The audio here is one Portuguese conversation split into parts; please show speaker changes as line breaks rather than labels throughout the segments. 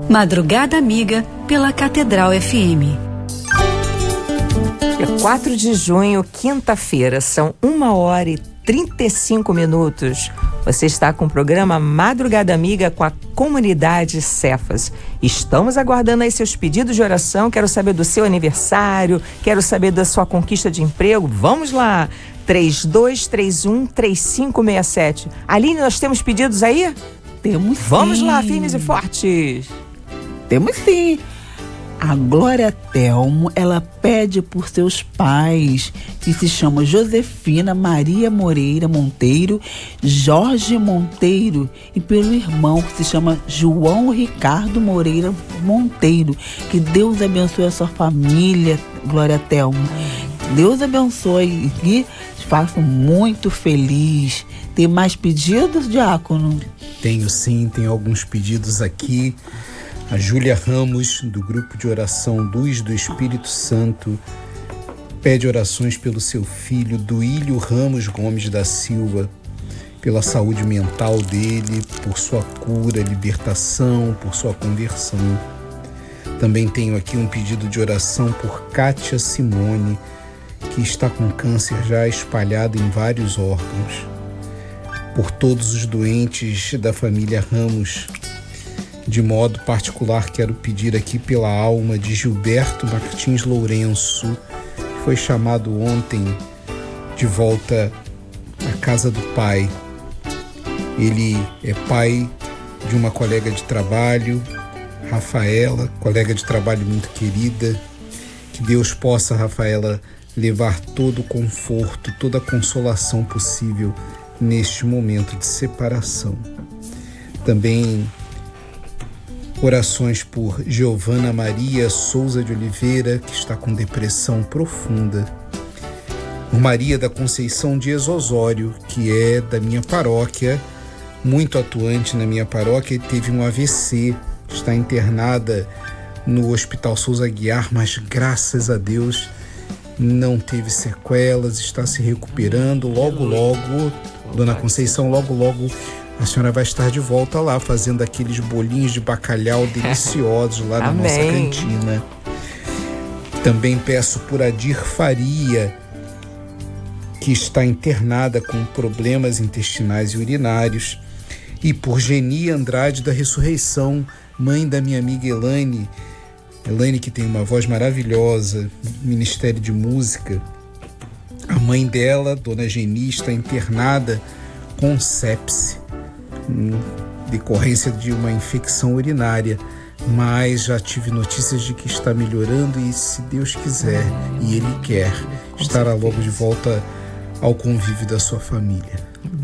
Madrugada Amiga pela Catedral FM.
É 4 de junho, quinta-feira, são 1h35. Você está com o programa Madrugada Amiga com a comunidade Cefas. Estamos aguardando aí seus pedidos de oração. Quero saber do seu aniversário, quero saber da sua conquista de emprego. Vamos lá, 3231-3567. Aline, nós temos pedidos aí?
Temos sim.
Vamos lá, firmes e fortes.
Temos sim. A Glória Telmo, ela pede por seus pais, que se chamam Josefina Maria Moreira Monteiro, Jorge Monteiro, e pelo irmão, que se chama João Ricardo Moreira Monteiro. Que Deus abençoe a sua família, Glória Telmo. Deus abençoe e faça muito feliz. Tem mais pedidos, Diácono?
Tenho sim, tem alguns pedidos aqui. A Júlia Ramos, do grupo de oração Luz do Espírito Santo, pede orações pelo seu filho, Duílio Ramos Gomes da Silva, pela saúde mental dele, por sua cura, libertação, por sua conversão. Também tenho aqui um pedido de oração por Kátia Simone, que está com câncer já espalhado em vários órgãos. Por todos os doentes da família Ramos. De modo particular, quero pedir aqui pela alma de Gilberto Martins Lourenço, que foi chamado ontem de volta à casa do pai. Ele é pai de uma colega de trabalho, Rafaela, colega de trabalho muito querida. Que Deus possa, Rafaela, levar todo o conforto, toda a consolação possível neste momento de separação. Também orações por Giovana Maria Souza de Oliveira, que está com depressão profunda. Por Maria da Conceição Dias Osório, que é da minha paróquia, muito atuante na minha paróquia, e teve um AVC, está internada no Hospital Souza Aguiar, mas graças a Deus não teve sequelas, está se recuperando. Logo, Dona Conceição, logo a senhora vai estar de volta lá, fazendo aqueles bolinhos de bacalhau deliciosos lá na nossa cantina. Também peço por Adir Faria, que está internada com problemas intestinais e urinários, e por Geni Andrade da Ressurreição, mãe da minha amiga Elaine, que tem uma voz maravilhosa, Ministério de Música. A mãe dela, Dona Geni, está internada com sepse, decorrência de uma infecção urinária, mas já tive notícias de que está melhorando e, se Deus quiser e Ele quer, estará logo de volta ao convívio da sua família.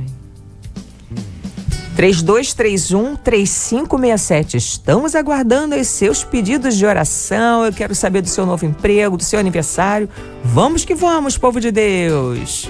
3231-3567. Estamos aguardando os seus pedidos de oração. Eu quero saber do seu novo emprego, do seu aniversário. Vamos que vamos, povo de Deus!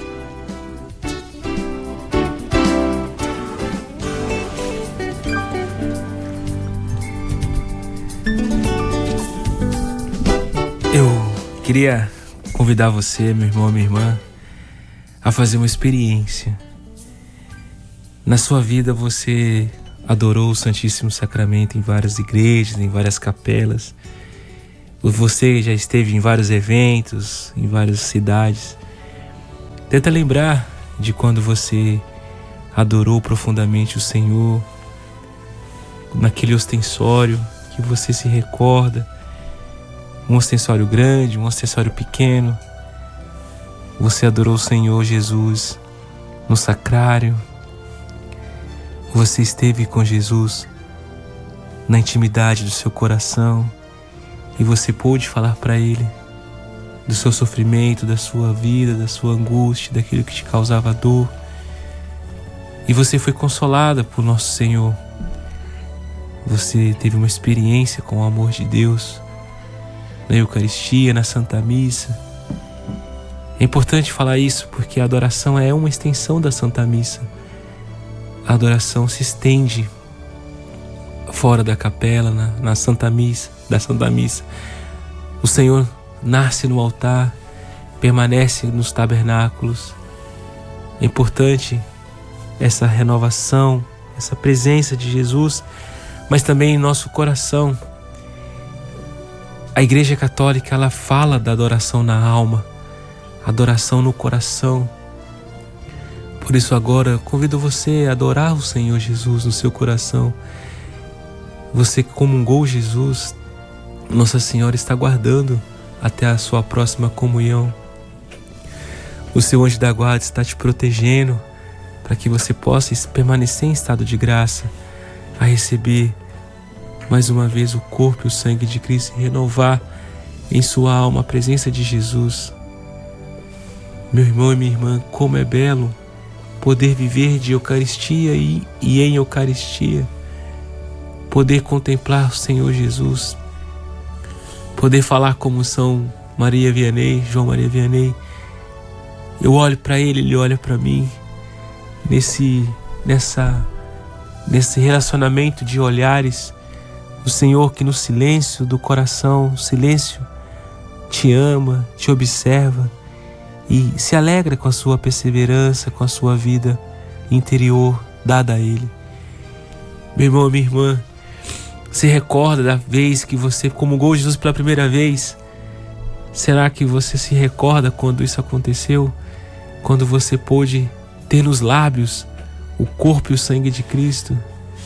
Eu queria convidar você, meu irmão, minha irmã, a fazer uma experiência. Na sua vida você adorou o Santíssimo Sacramento em várias igrejas, em várias capelas. Você já esteve em vários eventos, em várias cidades. Tenta lembrar de quando você adorou profundamente o Senhor, naquele ostensório que você se recorda. Um ostensório grande, um ostensório pequeno. Você adorou o Senhor Jesus no sacrário. Você esteve com Jesus na intimidade do seu coração e você pôde falar para Ele do seu sofrimento, da sua vida, da sua angústia, daquilo que te causava dor. E você foi consolada por nosso Senhor. Você teve uma experiência com o amor de Deus na Eucaristia, na Santa Missa. É importante falar isso porque a adoração é uma extensão da Santa Missa. A adoração se estende fora da capela, na Santa Missa, da Santa Missa. O Senhor nasce no altar, permanece nos tabernáculos. É importante essa renovação, essa presença de Jesus, mas também em nosso coração. A Igreja Católica, ela fala da adoração na alma, adoração no coração. Por isso agora eu convido você a adorar o Senhor Jesus no seu coração. Você que comungou Jesus, Nossa Senhora está guardando até a sua próxima comunhão. O seu anjo da guarda está te protegendo para que você possa permanecer em estado de graça, a receber mais uma vez o corpo e o sangue de Cristo e renovar em sua alma a presença de Jesus. Meu irmão e minha irmã, como é belo poder viver de Eucaristia e em Eucaristia, poder contemplar o Senhor Jesus, poder falar como São Maria Vianney, João Maria Vianney. Eu olho para ele, ele olha para mim, nesse relacionamento de olhares, o Senhor que no silêncio do coração, no silêncio, te ama, te observa e se alegra com a sua perseverança, com a sua vida interior dada a Ele. Meu irmão, minha irmã, se recorda da vez que você comungou Jesus pela primeira vez? Será que você se recorda quando isso aconteceu? Quando você pôde ter nos lábios o corpo e o sangue de Cristo?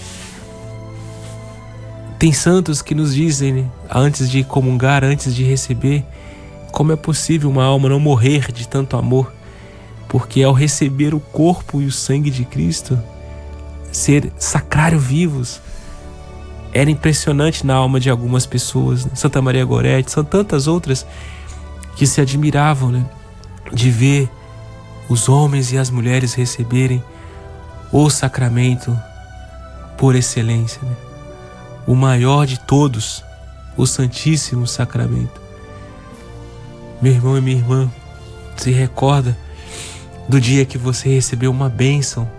Tem santos que nos dizem, né, antes de comungar, antes de receber, como é possível uma alma não morrer de tanto amor, porque ao receber o corpo e o sangue de Cristo, ser sacrário vivos, era impressionante na alma de algumas pessoas, né? Santa Maria Gorete, são tantas outras que se admiravam, né, de ver os homens e as mulheres receberem o sacramento por excelência, né? O maior de todos, o Santíssimo Sacramento. Meu irmão e minha irmã, se recorda do dia que você recebeu uma bênção,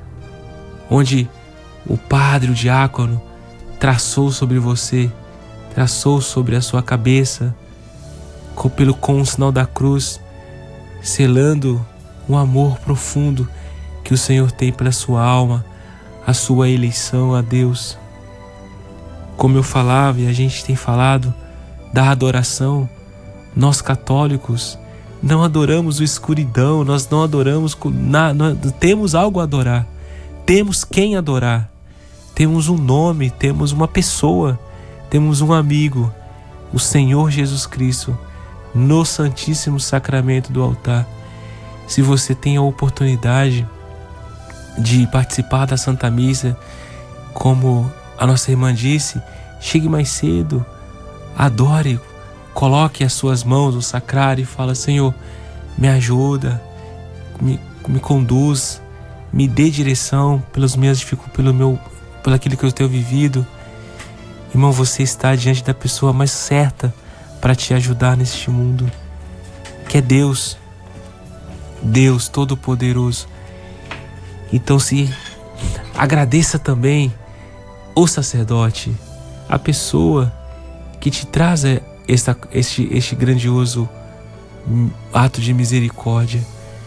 onde o padre, o diácono, traçou sobre você, traçou sobre a sua cabeça, com o sinal da cruz, selando um amor profundo que o Senhor tem pela sua alma, a sua eleição a Deus. Como eu falava e a gente tem falado da adoração, nós católicos não adoramos o escuridão, nós não adoramos, temos algo a adorar, temos quem adorar, temos um nome, temos uma pessoa, temos um amigo, o Senhor Jesus Cristo, no Santíssimo Sacramento do altar. Se você tem a oportunidade de participar da Santa Missa, como a nossa irmã disse, chegue mais cedo, adore, coloque as suas mãos no sacrário e fala: Senhor, me ajuda, me conduz, me dê direção pelas minhas dificuldades, pelo aquilo que eu tenho vivido. Irmão, você está diante da pessoa mais certa para te ajudar neste mundo, que é Deus, Deus Todo-Poderoso. Então se agradeça também o sacerdote, a pessoa que te traz este grandioso ato de misericórdia.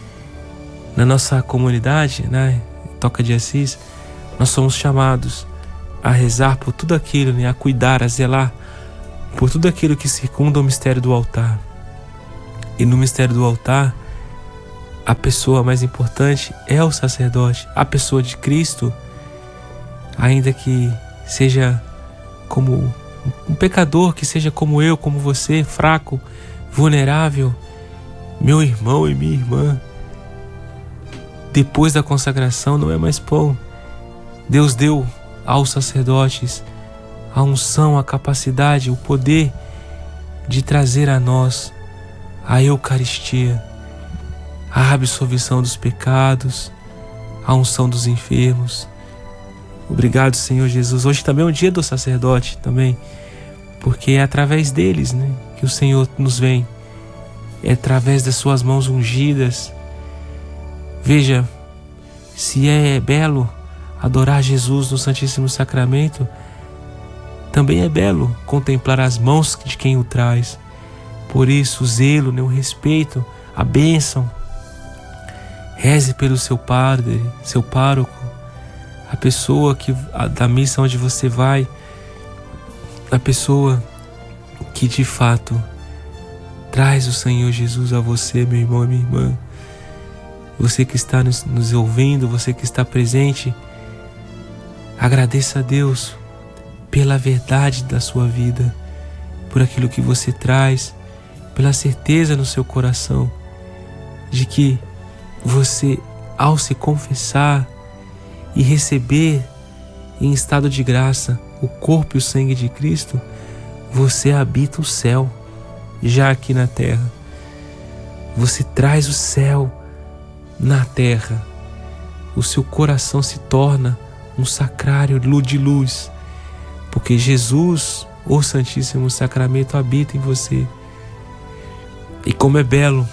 Na nossa comunidade, né, Toca de Assis, nós somos chamados a rezar por tudo aquilo, né, a cuidar, a zelar por tudo aquilo que circunda o mistério do altar. E no mistério do altar, a pessoa mais importante é o sacerdote, a pessoa de Cristo, ainda que seja como um pecador, que seja como eu, como você, fraco, vulnerável. Meu irmão e minha irmã, depois da consagração não é mais pão. Deus deu aos sacerdotes a unção, a capacidade, o poder de trazer a nós a Eucaristia, a absolvição dos pecados, a unção dos enfermos. Obrigado, Senhor Jesus. Hoje também é o dia do sacerdote também, porque é através deles, né, que o Senhor nos vem. É através das suas mãos ungidas. Veja, se é belo adorar Jesus no Santíssimo Sacramento, também é belo contemplar as mãos de quem o traz. Por isso, o zelo, né, o respeito, a bênção. Reze pelo seu padre, seu pároco, a pessoa da missa onde você vai, a pessoa que de fato traz o Senhor Jesus a você, meu irmão e minha irmã. Você que está nos ouvindo, você que está presente, agradeça a Deus pela verdade da sua vida, por aquilo que você traz, pela certeza no seu coração de que você, ao se confessar e receber em estado de graça o corpo e o sangue de Cristo, você habita o céu já aqui na terra. Você traz o céu na terra. O seu coração se torna um sacrário de luz, porque Jesus, o Santíssimo Sacramento, habita em você. E como é belo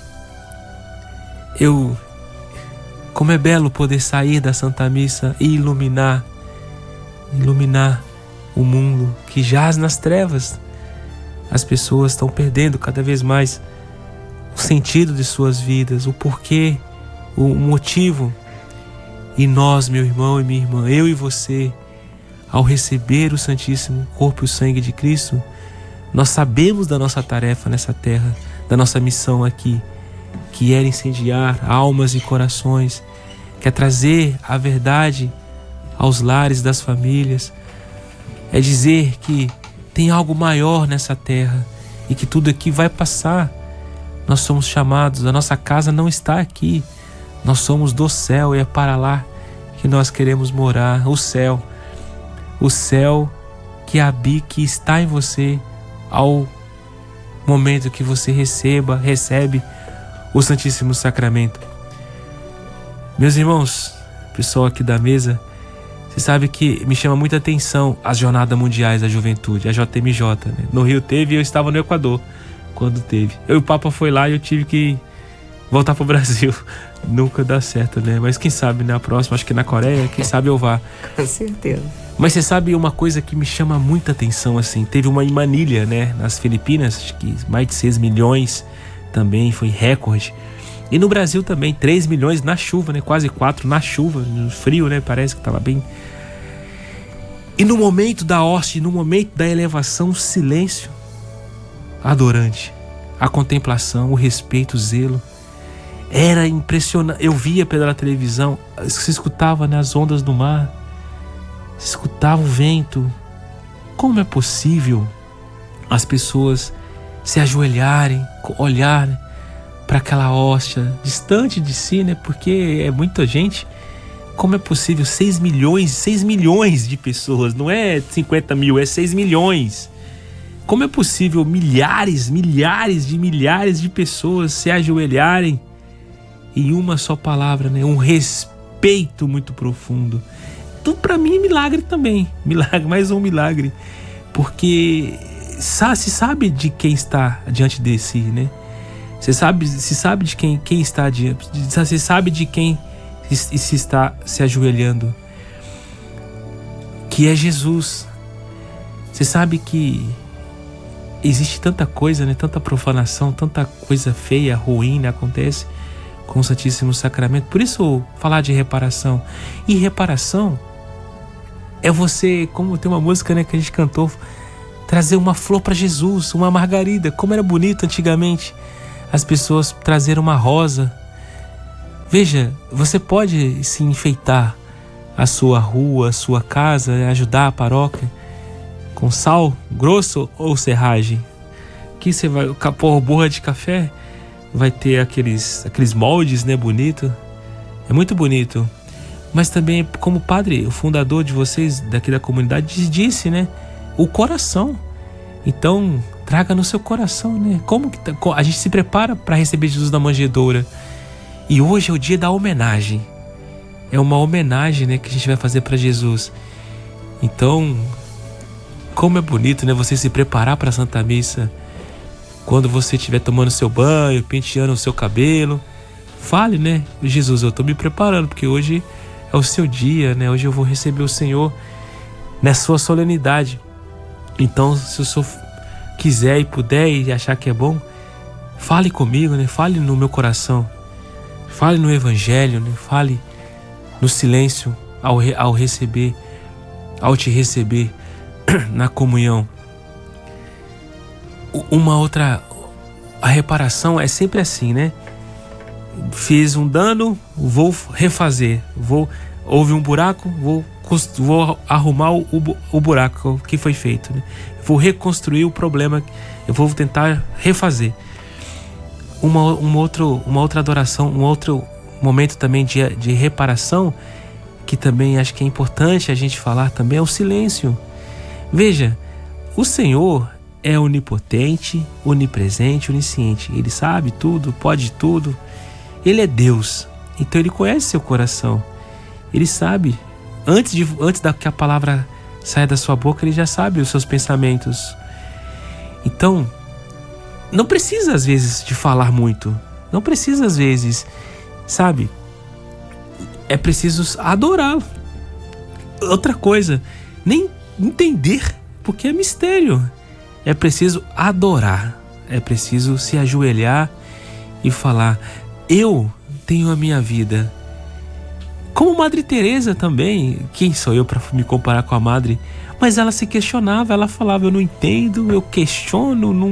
poder sair da Santa Missa e iluminar o mundo que jaz nas trevas. As pessoas estão perdendo cada vez mais o sentido de suas vidas, o porquê, o motivo. E nós, meu irmão e minha irmã, eu e você, ao receber o Santíssimo Corpo e o Sangue de Cristo, nós sabemos da nossa tarefa nessa terra, da nossa missão aqui, que era incendiar almas e corações, que é trazer a verdade aos lares das famílias, é dizer que tem algo maior nessa terra e que tudo aqui vai passar. Nós somos chamados, a nossa casa não está aqui, nós somos do céu e é para lá que nós queremos morar. O céu que está em você ao momento que você recebe o Santíssimo Sacramento. Meus irmãos, pessoal aqui da mesa, você sabe que me chama muita atenção as Jornadas Mundiais da Juventude, a JMJ, né? No Rio teve e eu estava no Equador quando teve. Eu e o Papa foi lá e eu tive que voltar pro Brasil. Nunca dá certo, né? Mas quem sabe na próxima, acho que na Coreia, quem sabe eu vá.
Com certeza.
Mas você sabe uma coisa que me chama muita atenção, assim, teve uma em Manilha, né? Nas Filipinas, acho que mais de 6 milhões também, foi recorde. E no Brasil também, 3 milhões na chuva, né? Quase 4 na chuva, no frio, né? Parece que estava bem. E no momento da hóstia, no momento da elevação, o silêncio adorante, a contemplação, o respeito, o zelo. Era impressionante. Eu via pela televisão, se escutava nas ondas do mar, se escutava o vento. Como é possível as pessoas se ajoelharem, olharem para aquela hóstia distante de si, né? Porque é muita gente. Como é possível 6 milhões de pessoas, não é 50 mil, é 6 milhões. Como é possível milhares de pessoas se ajoelharem em uma só palavra, né? Um respeito muito profundo. Tudo para mim é milagre também. Milagre, mais um milagre. Porque se sabe de quem está diante de si, né? Se sabe de quem está diante. Você sabe de quem se está se ajoelhando. Que é Jesus. Você sabe que existe tanta coisa, né? Tanta profanação, tanta coisa feia, ruim, né? Acontece com o Santíssimo Sacramento. Por isso falar de reparação. E reparação é você, como tem uma música, né, que a gente cantou, trazer uma flor para Jesus, uma margarida. Como era bonito antigamente as pessoas trazerem uma rosa. Veja, você pode se enfeitar a sua rua, a sua casa, ajudar a paróquia com sal grosso ou serragem. Aqui você vai, borra de café, vai ter aqueles moldes, né, bonito. É muito bonito. Mas também, como padre, o fundador de vocês, daqui da comunidade, disse, né, o coração. Então, traga no seu coração, né? Como que a gente se prepara para receber Jesus na manjedoura. E hoje é o dia da homenagem. É uma homenagem, né, que a gente vai fazer para Jesus. Então, como é bonito, né, você se preparar para a Santa Missa. Quando você estiver tomando seu banho, penteando o seu cabelo, fale, né, Jesus, eu estou me preparando, porque hoje é o seu dia, né? Hoje eu vou receber o Senhor na sua solenidade. Então, se o Senhor quiser e puder e achar que é bom, fale comigo, né? Fale no meu coração. Fale no Evangelho, né? Fale no silêncio ao te receber na comunhão. A reparação é sempre assim, né? Fiz um dano, vou refazer. Houve um buraco, vou arrumar o buraco que foi feito, né? Vou reconstruir o problema, eu vou tentar refazer. Uma outra adoração, um outro momento também de reparação, que também acho que é importante a gente falar também, é o silêncio. Veja, o Senhor é onipotente, onipresente, onisciente. Ele sabe tudo, pode tudo. Ele é Deus, então Ele conhece seu coração. Ele sabe, antes que a palavra saia da sua boca, Ele já sabe os seus pensamentos. Então, não precisa às vezes de falar muito. Não precisa às vezes, sabe? É preciso adorá-lo. Outra coisa, nem entender, porque é mistério. É preciso adorar. É preciso se ajoelhar e falar: eu tenho a minha vida. Como Madre Teresa também. Quem sou eu para me comparar com a Madre? Mas ela se questionava, ela falava: eu não entendo, eu questiono, não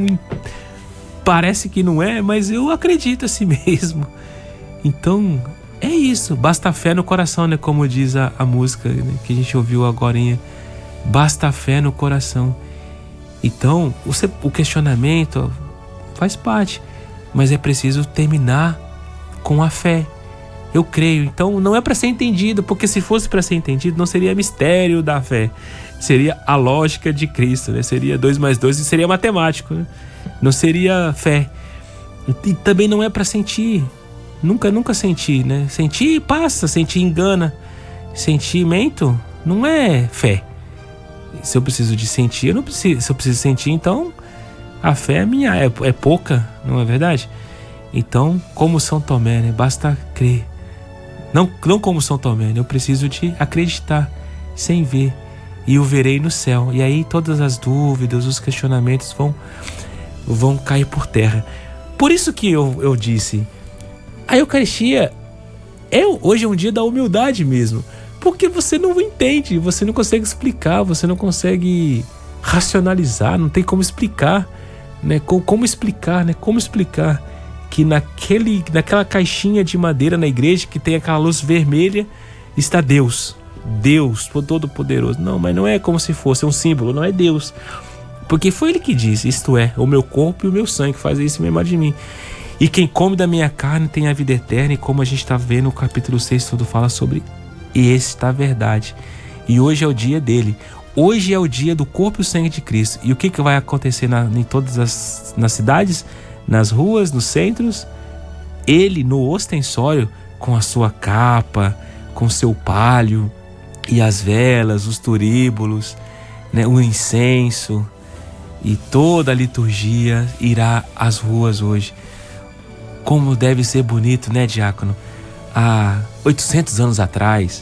parece que não é, mas eu acredito assim mesmo. Então, é isso. Basta fé no coração, né? Como diz a música, né, que a gente ouviu agorinha. Basta fé no coração. Então, o questionamento faz parte, mas é preciso terminar com a fé. Eu creio. Então, não é para ser entendido, porque se fosse para ser entendido, não seria mistério da fé. Seria a lógica de Cristo, né? Seria 2 mais 2 e seria matemático, né? Não seria fé. E também não é para sentir. Nunca sentir, né? Sentir passa, sentir engana. Sentimento não é fé. Se eu preciso de sentir, eu não preciso. Se eu preciso sentir, então a fé é pouca, não é verdade? Então, como São Tomé, né? Basta crer. Não como São Tomé, né? Eu preciso de acreditar sem ver. E o verei no céu. E aí todas as dúvidas, os questionamentos vão cair por terra. Por isso que eu disse, a Eucaristia hoje é um dia da humildade mesmo. Porque você não entende, você não consegue explicar, você não consegue racionalizar, não tem como explicar, né? Como explicar, né? Como explicar que naquela caixinha de madeira na igreja, que tem aquela luz vermelha, está Deus Todo-Poderoso. Não, mas não é como se fosse um símbolo, não é Deus. Porque foi Ele que disse: isto é, o meu corpo e o meu sangue fazem isso em memória de mim. E quem come da minha carne tem a vida eterna. E como a gente está vendo, o capítulo 6 todo fala sobre esta verdade. E hoje é o dia dele. Hoje é o dia do corpo e o sangue de Cristo. E o que vai acontecer em todas nas cidades, nas ruas, nos centros? Ele no ostensório, com a sua capa, com seu palio e as velas, os turíbulos, né, o incenso e toda a liturgia irá às ruas hoje. Como deve ser bonito, né, diácono? Há 800 anos atrás,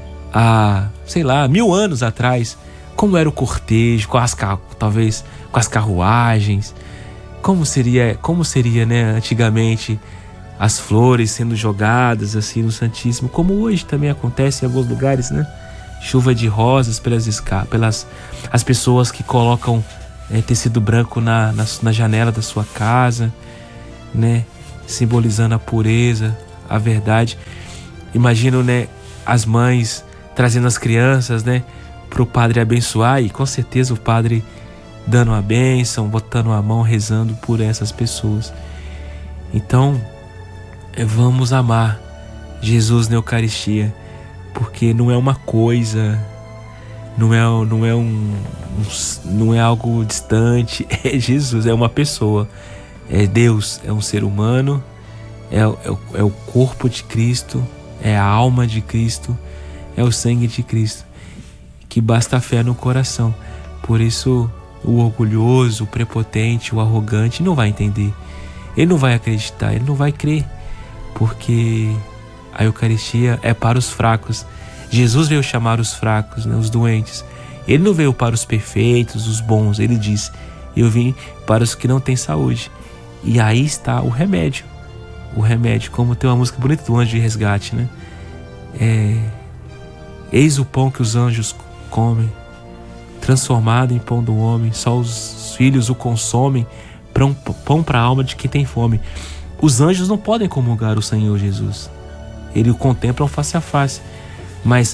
há, 1000 anos atrás, como era o cortejo, talvez com as carruagens, como seria, né, antigamente, as flores sendo jogadas assim no Santíssimo, como hoje também acontece em alguns lugares, né? Chuva de rosas pelas as pessoas que colocam tecido branco na janela da sua casa, né? Simbolizando a pureza, a verdade. Imagino, né, as mães trazendo as crianças, né, para o padre abençoar, e com certeza o padre dando a bênção, botando a mão, rezando por essas pessoas. Então, vamos amar Jesus na Eucaristia, porque não é uma coisa, não é algo distante, é Jesus, é uma pessoa, é Deus, é um ser humano, é o corpo de Cristo, é a alma de Cristo, é o sangue de Cristo, que basta a fé no coração. Por isso o orgulhoso, o prepotente, o arrogante não vai entender, ele não vai acreditar, ele não vai crer, porque a Eucaristia é para os fracos. Jesus veio chamar os fracos, né, os doentes. Ele não veio para os perfeitos, os bons. Ele disse: eu vim para os que não têm saúde. E aí está o remédio. O remédio, como tem uma música bonita do Anjo de Resgate, né? Eis o pão que os anjos comem, transformado em pão do homem, só os filhos o consomem, pão para a alma de quem tem fome. Os anjos não podem comungar o Senhor Jesus, eles o contemplam face a face, mas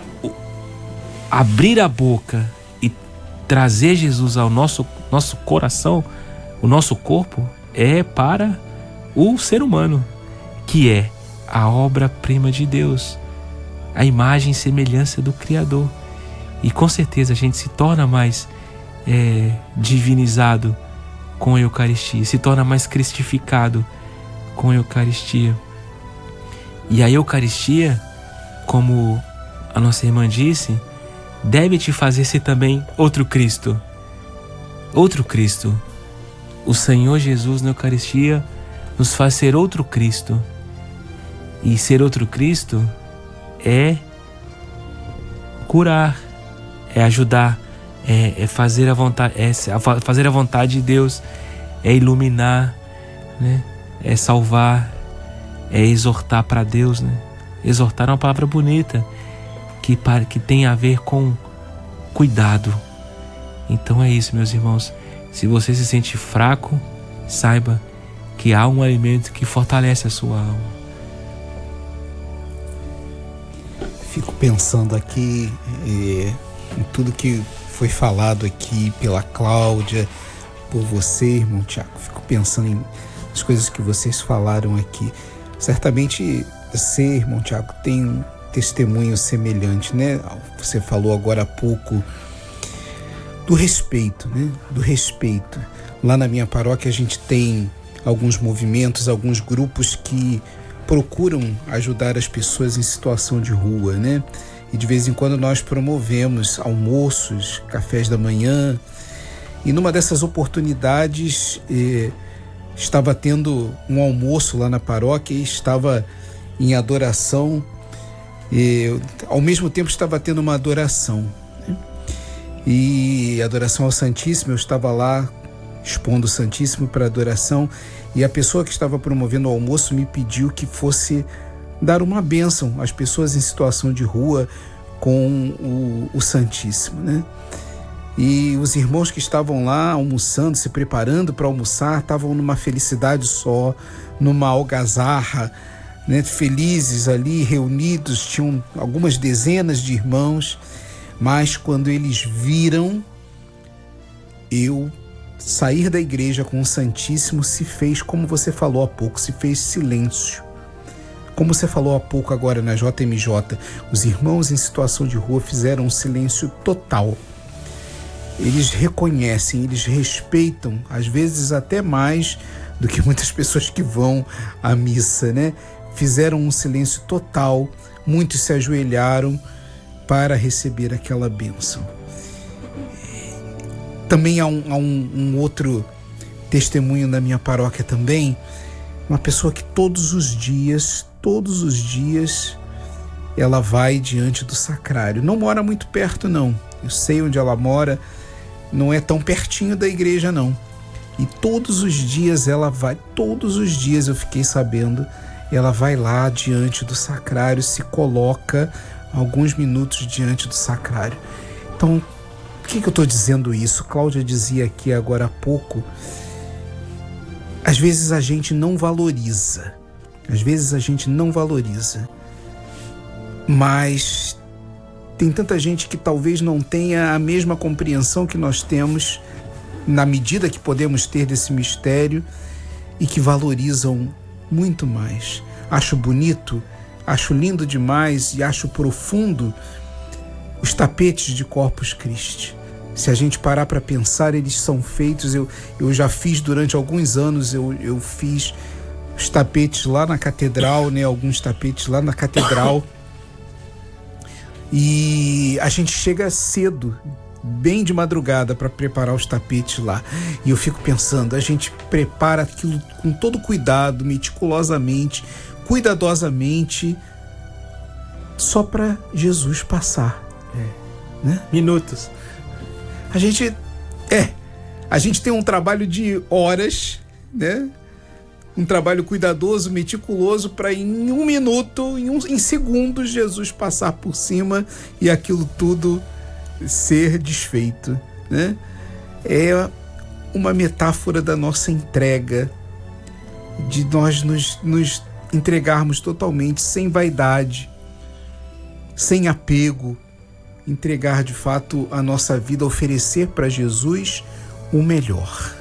abrir a boca e trazer Jesus ao nosso coração, o nosso corpo, é para o ser humano, que é a obra-prima de Deus, a imagem e semelhança do Criador. E com certeza a gente se torna mais divinizado com a Eucaristia, se torna mais cristificado com a Eucaristia. E a Eucaristia, como a nossa irmã disse, deve te fazer ser também outro Cristo. Outro Cristo. O Senhor Jesus na Eucaristia nos faz ser outro Cristo. E ser outro Cristo é curar, é ajudar, é fazer a vontade de Deus, é iluminar, né? É salvar, é exortar para Deus, né? Exortar é uma palavra bonita que tem a ver com cuidado. Então é isso, meus irmãos. Se você se sente fraco, saiba que há um alimento que fortalece a sua alma.
Fico pensando aqui em tudo que foi falado aqui pela Cláudia, por você, irmão Tiago. Fico pensando em as coisas que vocês falaram aqui. Certamente você, irmão Tiago, tem um testemunho semelhante, né? Você falou agora há pouco do respeito, né? Do respeito. Lá na minha paróquia a gente tem alguns movimentos, alguns grupos que procuram ajudar as pessoas em situação de rua, né? E de vez em quando nós promovemos almoços, cafés da manhã. E numa dessas oportunidades estava tendo um almoço lá na paróquia e estava em adoração. Ao mesmo tempo estava tendo uma adoração, né? E adoração ao Santíssimo, eu estava lá expondo o Santíssimo para adoração, e a pessoa que estava promovendo o almoço me pediu que fosse dar uma bênção às pessoas em situação de rua com o Santíssimo, né? E os irmãos que estavam lá almoçando, se preparando para almoçar, estavam numa felicidade só, numa algazarra, né? Felizes ali, reunidos, tinham algumas dezenas de irmãos, mas quando eles viram eu sair da igreja com o Santíssimo, se fez, como você falou há pouco, se fez silêncio. Como você falou há pouco agora na JMJ, os irmãos em situação de rua fizeram um silêncio total. Eles reconhecem, eles respeitam, às vezes até mais do que muitas pessoas que vão à missa, né? Fizeram um silêncio total, muitos se ajoelharam para receber aquela bênção. Também há um outro testemunho na minha paróquia também, uma pessoa que todos os dias, ela vai diante do sacrário. Não mora muito perto, não. Eu sei onde ela mora, não é tão pertinho da igreja, não. E todos os dias ela vai, todos os dias eu fiquei sabendo, ela vai lá diante do sacrário, se coloca alguns minutos diante do sacrário. Então, por que eu estou dizendo isso? Cláudia dizia aqui agora há pouco, às vezes a gente não valoriza, mas tem tanta gente que talvez não tenha a mesma compreensão que nós temos, na medida que podemos ter desse mistério, e que valorizam muito mais. Acho bonito, acho lindo demais e acho profundo os tapetes de Corpus Christi. Se a gente parar para pensar, eles são feitos, eu já fiz durante alguns anos, eu fiz os tapetes lá na catedral, né? Alguns tapetes lá na catedral. E a gente chega cedo, bem de madrugada, para preparar os tapetes lá. E eu fico pensando, a gente prepara aquilo com todo cuidado, meticulosamente, cuidadosamente, só para Jesus passar. Né?
Minutos.
A gente tem um trabalho de horas, né? um trabalho cuidadoso, meticuloso, para em um minuto, em segundos, Jesus passar por cima e aquilo tudo ser desfeito, né? É uma metáfora da nossa entrega, de nós nos entregarmos totalmente, sem vaidade, sem apego, entregar de fato a nossa vida, oferecer para Jesus o melhor.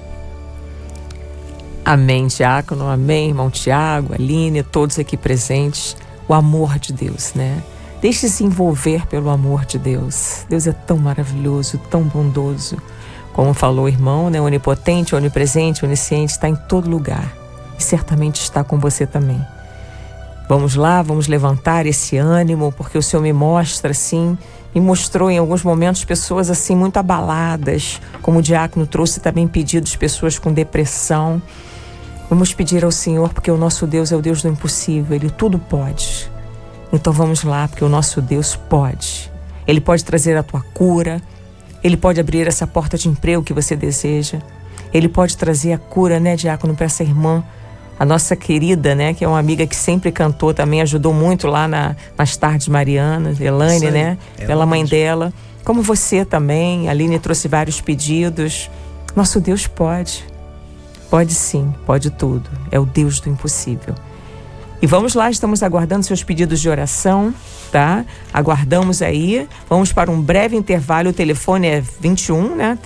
Amém, diácono, amém, irmão Tiago, Aline, todos aqui presentes. O amor de Deus, né? Deixe-se envolver pelo amor de Deus. Deus é tão maravilhoso, tão bondoso. Como falou o irmão, né? Onipotente, onipresente, onisciente, está em todo lugar. E certamente está com você também. Vamos lá, vamos levantar esse ânimo, porque o Senhor me mostra assim, me mostrou em alguns momentos pessoas assim muito abaladas, como o diácono trouxe também pedidos, pessoas com depressão. Vamos pedir ao Senhor, porque o nosso Deus é o Deus do impossível, Ele tudo pode. Então vamos lá, porque o nosso Deus pode. Ele pode trazer a tua cura, Ele pode abrir essa porta de emprego que você deseja, Ele pode trazer a cura, né, diácono, para essa irmã, a nossa querida, né, que é uma amiga que sempre cantou também, ajudou muito lá nas tardes marianas, Elaine, né, pela mãe dela, como você também. A Aline trouxe vários pedidos. Nosso Deus pode. Pode sim, pode tudo. É o Deus do impossível. E vamos lá, estamos aguardando seus pedidos de oração, tá? Aguardamos aí. Vamos para um breve intervalo. O telefone é 21, né?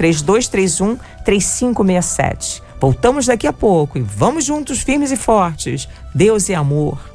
3231-3567. Voltamos daqui a pouco e vamos juntos, firmes e fortes. Deus é amor.